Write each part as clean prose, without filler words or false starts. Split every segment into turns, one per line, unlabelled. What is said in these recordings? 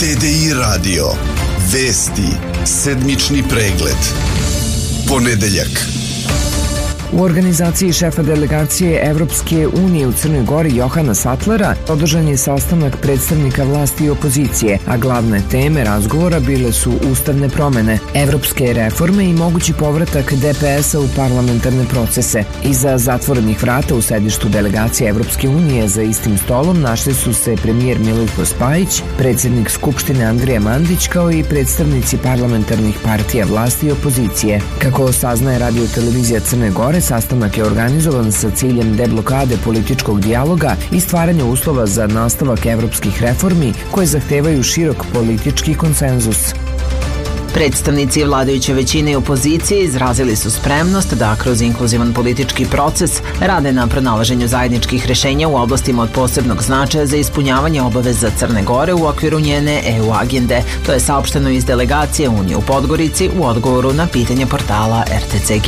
TDI radio. Vesti. Sedmični pregled. Ponedeljak.
U organizaciji šefa delegacije Evropske unije u Crnoj Gori Johana Sattlera održan je sastanak predstavnika vlasti i opozicije, a glavne teme razgovora bile su ustavne promene, evropske reforme i mogući povratak DPS-a u parlamentarne procese. Iza zatvorenih vrata u sedištu delegacije Evropske unije za istim stolom našli su se premijer Milojko Spajić, predsjednik Skupštine Andrija Mandić kao i predstavnici parlamentarnih partija vlasti i opozicije. Kako saznaje Radio televizija Crne Gore, sastanak je organizovan sa ciljem deblokade političkog dijaloga i stvaranja uslova za nastavak evropskih reformi koje zahtevaju širok politički konsenzus.
Predstavnici vladajuće većine i opozicije izrazili su spremnost da kroz inkluzivan politički proces rade na pronalaženju zajedničkih rješenja u oblastima od posebnog značaja za ispunjavanje obaveza Crne Gore u okviru njene EU agende. To je saopšteno iz delegacije Unije u Podgorici u odgovoru na pitanje portala RTCG.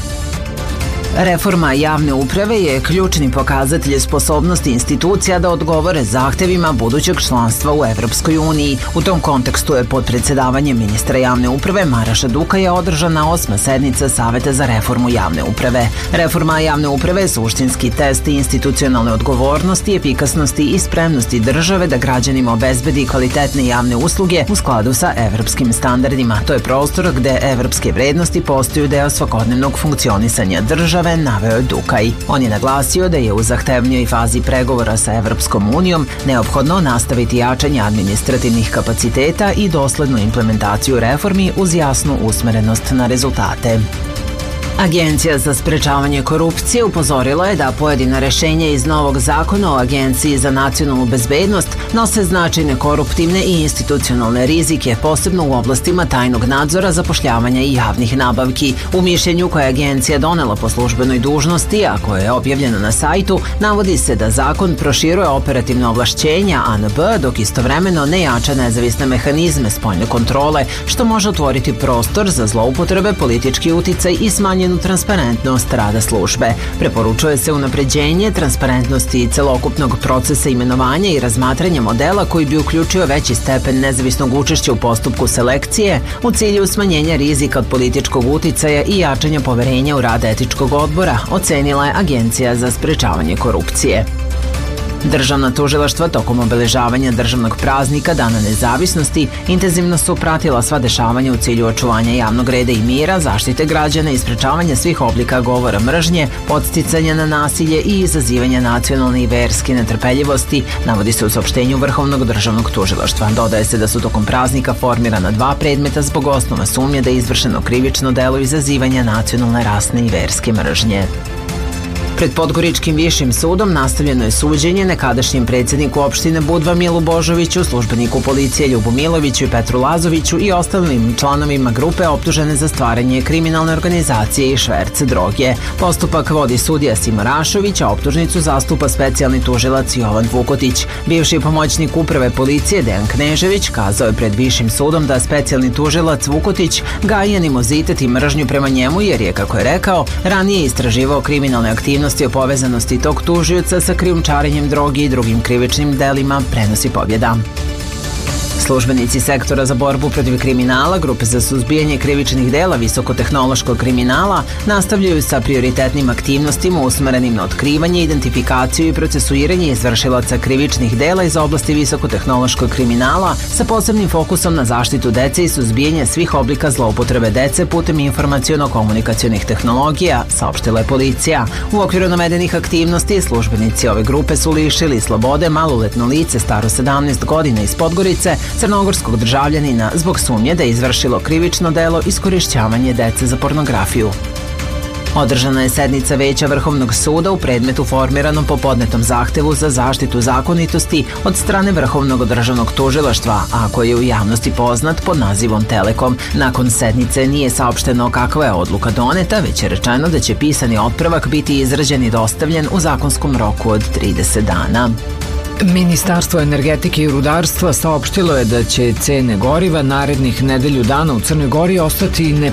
Reforma javne uprave je ključni pokazatelj sposobnosti institucija da odgovore zahtevima budućeg članstva u Evropskoj uniji. U tom kontekstu je pod predsjedavanjem ministra javne uprave Maraša Dukaja održana 8. sednica Saveta za reformu javne uprave. Reforma javne uprave je suštinski test institucionalne odgovornosti, efikasnosti i spremnosti države da građanima obezbedi kvalitetne javne usluge u skladu sa evropskim standardima. To je prostor gde evropske vrednosti postaju deo svakodnevnog funkcionisanja države, naveo je Dukaj. On je naglasio da je u zahtevnijoj fazi pregovora sa Evropskom unijom neophodno nastaviti jačanje administrativnih kapaciteta i doslednu implementaciju reformi uz jasnu usmerenost na rezultate. Agencija za sprečavanje korupcije upozorila je da pojedina rješenja iz novog zakona o Agenciji za nacionalnu bezbednost nose značajne koruptivne i institucionalne rizike, posebno u oblastima tajnog nadzora, zapošljavanja i javnih nabavki. U mišljenju koje je agencija donela po službenoj dužnosti, a koje je objavljeno na sajtu, navodi se da zakon proširuje operativne ovlašćenja ANB, dok istovremeno ne jača nezavisne mehanizme spoljne kontrole, što može otvoriti prostor za zloupotrebe, politički uticaj i smanjenu transparentnost rada službe. Preporučuje se unapređenje transparentnosti i celokupnog procesa imenovanja i razmatranja modela koji bi uključio veći stepen nezavisnog učešća u postupku selekcije u cilju smanjenja rizika od političkog uticaja i jačanja poverenja u rad etičkog odbora, ocenila je Agencija za sprečavanje korupcije. Državna tužilaštva tokom obeležavanja državnog praznika Dana nezavisnosti intenzivno su pratila sva dešavanja u cilju očuvanja javnog reda i mira, zaštite građana i sprečavanja svih oblika govora mržnje, podsticanja na nasilje i izazivanja nacionalne i verske netrpeljivosti, navodi se u saopštenju Vrhovnog državnog tužilaštva. Dodaje se da su tokom praznika formirana 2 predmeta zbog osnova sumnje da je izvršeno krivično delo izazivanja nacionalne, rasne i verske mržnje. Pred Podgoričkim višim sudom nastavljeno je suđenje nekadašnjem predsjedniku opštine Budva Milu Božoviću, službeniku policije Ljubu Miloviću i Petru Lazoviću i ostalim članovima grupe optužene za stvaranje kriminalne organizacije i šverc droge. Postupak vodi sudija Simo Rašović, a optužnicu zastupa specijalni tužilac Jovan Vukotić. Bivši pomoćnik uprave policije Dejan Knežević kazao je pred višim sudom da specijalni tužilac Vukotić gaji animozitet i mržnju prema njemu jer je, kako je rekao, ranije istraživao kriminalne aktivnosti o povezanosti tog tužioca sa krijumčarenjem droge i drugim krivičnim delima, prenosi Pobjeda. Službenici sektora za borbu protiv kriminala, grupe za suzbijanje krivičnih dela visokotehnološkog kriminala nastavljaju sa prioritetnim aktivnostima usmerenim na otkrivanje, identifikaciju i procesuiranje izvršilaca krivičnih dela iz oblasti visokotehnološkog kriminala sa posebnim fokusom na zaštitu dece i suzbijanje svih oblika zloupotrebe dece putem informaciono-komunikacionih tehnologija, saopštila je policija. U okviru navedenih aktivnosti službenici ove grupe su lišili slobode maloletno lice staro 17 godina iz Podgorice, crnogorskog državljanina, zbog sumnje da je izvršilo krivično delo iskorišćavanje dece za pornografiju. Održana je sednica Veća Vrhovnog suda u predmetu formiranom po podnetom zahtevu za zaštitu zakonitosti od strane Vrhovnog državnog tužilaštva, a koji je u javnosti poznat pod nazivom Telekom. Nakon sednice nije saopšteno kakva je odluka doneta, već je rečeno da će pisani otpravak biti izrađen i dostavljen u zakonskom roku od 30 dana.
Ministarstvo energetike i rudarstva saopštilo je da će cene goriva narednih nedelju dana u Crnoj Gori ostati